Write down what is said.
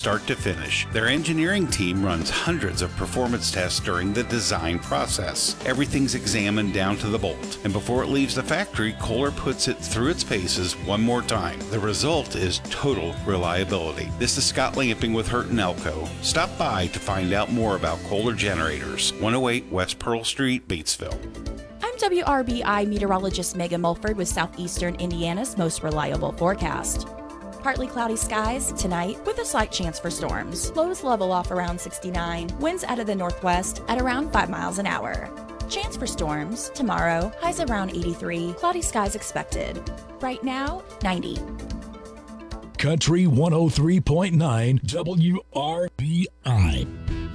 start to finish. Their engineering team runs hundreds of performance tests during the design process. Everything's examined down to the bolt, and before it leaves the factory, Kohler puts it through its paces one more time. The result is total reliability. This is Scott Lamping with Hurt & Elko. Stop by to find out more about Kohler Generators, 108 West Pearl Street, Batesville. I'm WRBI meteorologist Megan Mulford with Southeastern Indiana's most reliable forecast. Partly cloudy skies tonight with a slight chance for storms. Lows level off around 69. Winds out of the northwest at around 5 miles an hour. Chance for storms tomorrow. Highs around 83. Cloudy skies expected. Right now, 90. Country 103.9 WRBI.